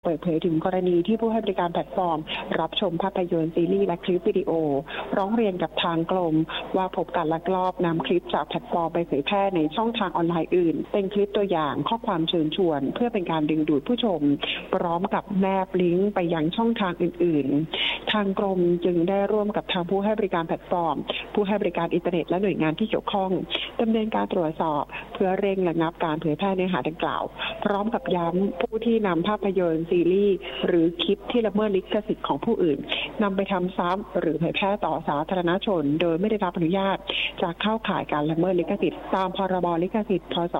เปิดเผยถึงกรณีที่ผู้ให้บริการแพลตฟอร์มรับชมภาพยนตร์ซีรีส์และคลิปวิดีโอร้องเรียนกับทางกรมว่าพบการลักลอบนำคลิปจากแพลตฟอร์มไปเผยแพร่ในช่องทางออนไลน์อื่นเป็นคลิปตัวอย่างข้อความเชิญชวนเพื่อเป็นการดึงดูดผู้ชมพร้อมกับแนบลิงก์ไปยังช่องทางอื่นๆทางกรมจึงได้ร่วมกับทางผู้ให้บริการแพลตฟอร์มผู้ให้บริการอินเทอร์เน็ตและหน่วยงานที่เกี่ยวข้องดำเนินการตรวจสอบเพื่อเร่งระงับการเผยแพร่เนื้อหาดังกล่าวพร้อมกับย้ำผู้ที่นำภาพยนตร์ซีรีส์หรือคลิปที่ละเมิดลิขสิทธิ์ของผู้อื่นนำไปทำซ้ำหรือเผยแพร่ต่อสาธารณชนโดยไม่ได้รับอนุญาตจะเข้าข่ายการละเมิดลิขสิทธิ์ตามพรบลิขสิทธิ์พ.ศ.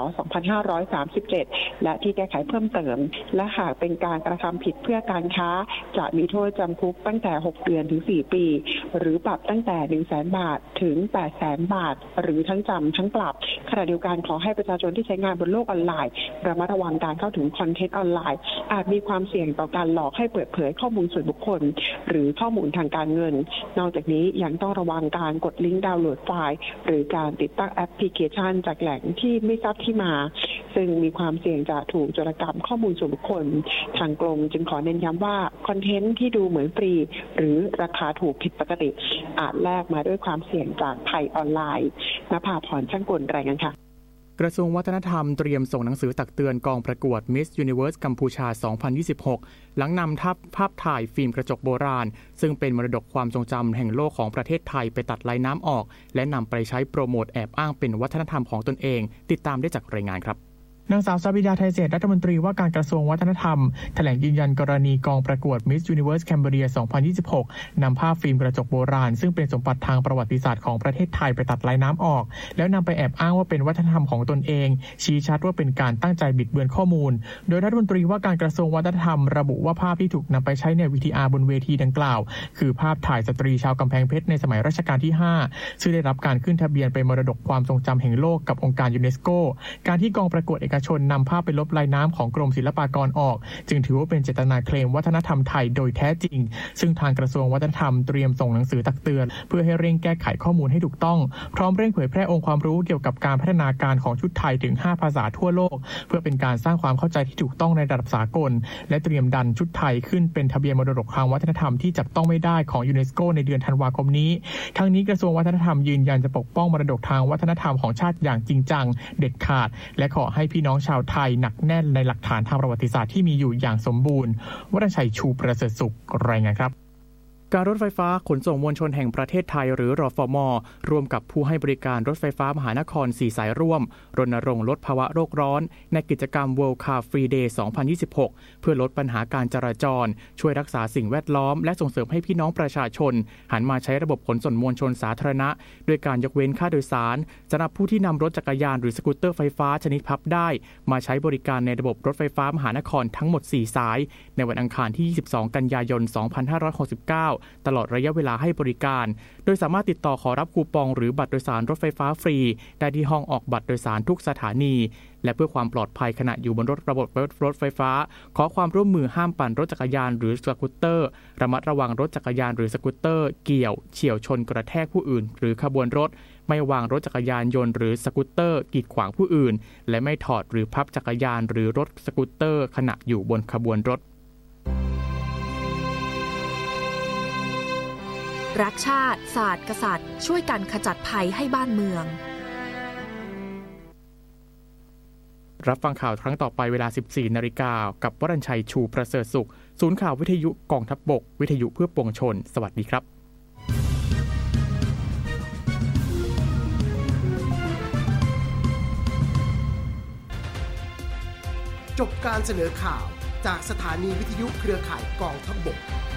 2537และที่แก้ไขเพิ่มเติมและหากเป็นการกระทำผิดเพื่อการค้าจะมีโทษจำคุกตั้งแต่6 เดือนถึง 4 ปีหรือปรับตั้งแต่ 100,000 บาทถึง 800,000 บาทหรือทั้งจำทั้งปรับขณะเดียวกันขอให้ประชาชนที่ใช้งานบนโลกออนไลน์ระมัดระวังการเข้าถึงคอนเทนต์ออนไลน์อาจมีความเสี่ยงต่อการหลอกให้เปิดเผยข้อมูลส่วนบุคคลหรือข้อมูลทางการเงินนอกจากนี้ยังต้องระวังการกดลิงก์ดาวน์โหลดไฟล์หรือการติดตั้งแอปพลิเคชันจากแหล่งที่ไม่ทราบที่มาซึ่งมีความเสี่ยงจะถูกโจรกรรมข้อมูลส่วนบุคคลทางกรมจึงขอเน้นย้ำว่าคอนเทนต์ที่ดูเหมือนฟรีหรือราคาถูกผิดปกติอาจแลกมาด้วยความเสี่ยงจากภัยออนไลน์ณภาพรช่างกลรายงานค่ะกระทรวงวัฒนธรรมเตรียมส่งหนังสือตักเตือนกองประกวด Miss Universe กัมพูชา 2026 หลังนำภาพถ่ายฟิล์มกระจกโบราณซึ่งเป็นมรดกความทรงจำแห่งโลกของประเทศไทยไปตัดลายน้ำออกและนำไปใช้โปรโมทแอบอ้างเป็นวัฒนธรรมของตนเองติดตามได้จากรายงานครับนางสาวสวิดาไทยเศรษฐ์รัฐมนตรีว่าการกระทรวงวัฒนธรรมแถลงยืนยันกรณีกองประกวด Miss Universe Cambodia 2026 นำภาพฟิล์มกระจกโบราณซึ่งเป็นสมบัติทางประวัติศาสตร์ของประเทศไทยไปตัดลายน้ำออกแล้วนำไปแอบอ้างว่าเป็นวัฒนธรรมของตนเองชี้ชัดว่าเป็นการตั้งใจบิดเบือนข้อมูลโดยรัฐมนตรีว่าการกระทรวงวัฒนธรรมระบุว่าภาพที่ถูกนำไปใช้ใน VTR บนเวทีดังกล่าวคือภาพถ่ายสตรีชาวกำแพงเพชรในสมัยรัชกาลที่ 5 ซึ่งได้รับการขึ้นทะเบียนเป็นมรดกความทรงจำแห่งโลกกับองค์การยูเนสโกการที่กองประกวดเอกชนนำภาพไปลบลายน้ำของกรมศิลปากรออกจึงถือว่าเป็นเจตนาเคลมวัฒนธรรมไทยโดยแท้จริงซึ่งทางกระทรวงวัฒนธรรมเตรียมส่งหนังสือตักเตือนเพื่อให้เร่งแก้ไขข้อมูลให้ถูกต้องพร้อมเร่งเผยแพร่องค์ความรู้เกี่ยวกับการพัฒนาการของชุดไทยถึง5 ภาษาทั่วโลกเพื่อเป็นการสร้างความเข้าใจที่ถูกต้องในระดับสากลและเตรียมดันชุดไทยขึ้นเป็นทะเบียนมรดกทางวัฒนธรรมที่จับต้องไม่ได้ของยูเนสโกในเดือนธันวาคมนี้ทั้งนี้กระทรวงวัฒนธรรมยืนยันจะปกป้องมรดกทางวัฒนธรรมของชาติอย่างจริงจังเด็ดขาดและขอให้พี่น้องชาวไทยหนักแน่นในหลักฐานทางประวัติศาสตร์ที่มีอยู่อย่างสมบูรณ์วรชัยชูประเสริฐสุขรายงานครับการรถไฟฟ้าขนส่งมวลชนแห่งประเทศไทยหรือรฟม.ร่วมกับผู้ให้บริการรถไฟฟ้ามหานคร4 สายร่วมรณรงค์ลดภาวะโลกร้อนในกิจกรรม World Car Free Day 2026 เพื่อลดปัญหาการจราจรช่วยรักษาสิ่งแวดล้อมและส่งเสริมให้พี่น้องประชาชนหันมาใช้ระบบขนส่งมวลชนสาธารณะด้วยการยกเว้นค่าโดยสารสำหรับผู้ที่นำรถจักรยานหรือสกูตเตอร์ไฟฟ้าชนิดพับได้มาใช้บริการในระบบรถไฟฟ้ามหานครทั้งหมด4 สายในวันอังคารที่ 22 กันยายน 2569 ตลอดระยะเวลาให้บริการโดยสามารถติดต่อขอรับคูปองหรือบัตรโดยสารรถไฟฟ้าฟรีได้ที่ห้องออกบัตรโดยสารทุกสถานีและเพื่อความปลอดภัยขณะอยู่บนระบบรถไฟฟ้าขอความร่วมมือห้ามปั่นรถจักรยานหรือสกูตเตอร์ระมัดระวังรถจักรยานหรือสกูตเตอร์เกี่ยวเฉี่ยวชนกระแทกผู้อื่นหรือขบวนรถไม่วางรถจักรยานยนต์หรือสกูตเตอร์กีดขวางผู้อื่นและไม่ถอดหรือพับจักรยานหรือรถสกูตเตอร์ขณะอยู่บนขบวนรถรักชาติศาสตร์กษัตริย์ช่วยกันขจัดภัยให้บ้านเมืองรับฟังข่าวครั้งต่อไปเวลา 14 นาฬิกากับวรัญชัยชูประเสริฐสุขศูนย์ข่าววิทยุกองทัพบกวิทยุเพื่อปวงชนสวัสดีครับจบการเสนอข่าวจากสถานีวิทยุเครือข่ายกองทัพบก